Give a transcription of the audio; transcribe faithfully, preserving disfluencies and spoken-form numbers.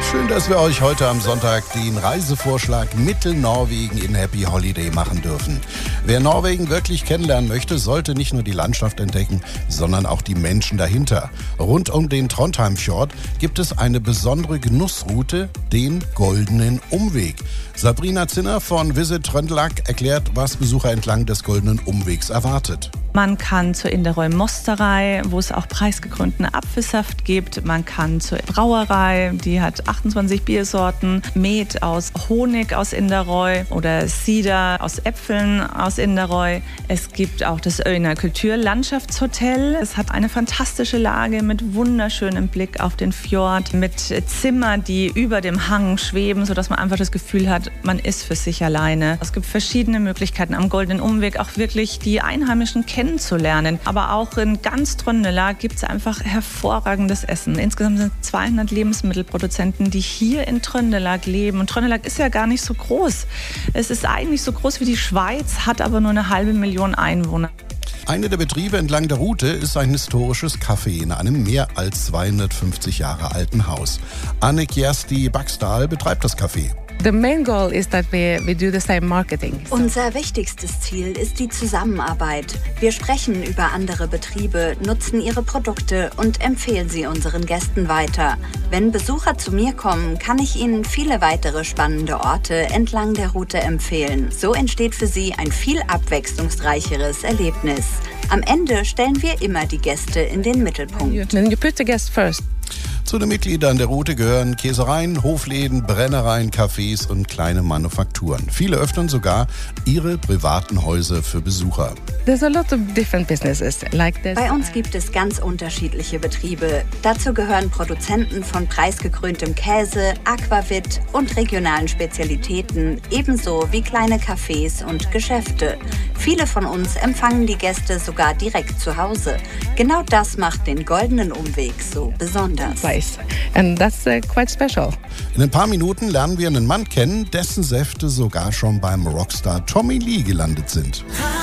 Schön, dass wir euch heute am Sonntag den Reisevorschlag Mittelnorwegen in Happy Holiday machen dürfen. Wer Norwegen wirklich kennenlernen möchte, sollte nicht nur die Landschaft entdecken, sondern auch die Menschen dahinter. Rund um den Trondheimfjord gibt es eine besondere Genussroute, den Goldenen Umweg. Sabrina Zinner von Visit Trøndelag erklärt, was Besucher entlang des Goldenen Umwegs erwartet. Man kann zur Inderøy Mosterei, wo es auch preisgekrönten Apfelsaft gibt. Man kann zur Brauerei, die hat achtundzwanzig Biersorten. Met aus Honig aus Inderøy oder Cider aus Äpfeln aus Inderøy. Es gibt auch das Øyna Kulturlandschaftshotel. Es hat eine fantastische Lage mit wunderschönem Blick auf den Fjord, mit Zimmern, die über dem Hang schweben, sodass man einfach das Gefühl hat, man ist für sich alleine. Es gibt verschiedene Möglichkeiten am Goldenen Umweg, auch wirklich die Einheimischen kennenzulernen. Aber auch in ganz Trøndelag gibt es einfach hervorragendes Essen. Insgesamt sind zweihundert Lebensmittelproduzenten, die hier in Trøndelag leben. Und Trøndelag ist ja gar nicht so groß. Es ist eigentlich so groß wie die Schweiz, hat aber nur eine halbe Million Einwohner. Einer der Betriebe entlang der Route ist ein historisches Café in einem mehr als zweihundertfünfzig Jahre alten Haus. Anne Kjersti Baksdal betreibt das Café. The main goal is that we, we do the same marketing. Unser wichtigstes Ziel ist die Zusammenarbeit. Wir sprechen über andere Betriebe, nutzen ihre Produkte und empfehlen sie unseren Gästen weiter. Wenn Besucher zu mir kommen, kann ich ihnen viele weitere spannende Orte entlang der Route empfehlen. So entsteht für sie ein viel abwechslungsreicheres Erlebnis. Am Ende stellen wir immer die Gäste in den Mittelpunkt. And you put the guest first. Zu den Mitgliedern der Route gehören Käsereien, Hofläden, Brennereien, Cafés und kleine Manufakturen. Viele öffnen sogar ihre privaten Häuser für Besucher. There's a lot of different businesses like this. Bei uns gibt es ganz unterschiedliche Betriebe. Dazu gehören Produzenten von preisgekröntem Käse, Aquavit und regionalen Spezialitäten, ebenso wie kleine Cafés und Geschäfte. Viele von uns empfangen die Gäste sogar direkt zu Hause. Genau das macht den Goldenen Umweg so besonders. And that's uh, quite special. In ein paar Minuten lernen wir einen Mann kennen, dessen Säfte sogar schon beim Rockstar Tommy Lee gelandet sind.